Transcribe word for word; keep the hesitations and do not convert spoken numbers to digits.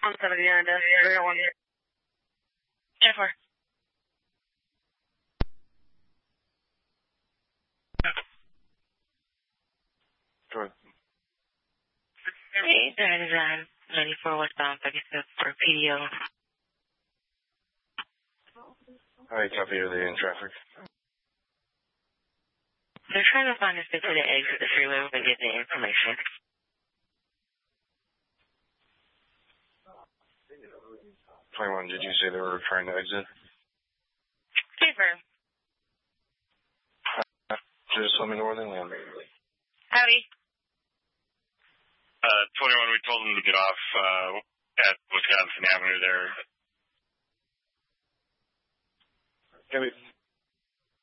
I'm seventy nine to zero one here. Jennifer. Sure. Hey, that is on ninety-four westbound thirty-six for P D O. Alright, copy, are they in traffic? They're trying to find a space to the exit the freeway and get the information. twenty-one, did you say they were trying to exit? Paper. Uh, just let me know where they land. Howdy. Uh, twenty-one, we told them to get off, uh, at Wisconsin Avenue there. Copy.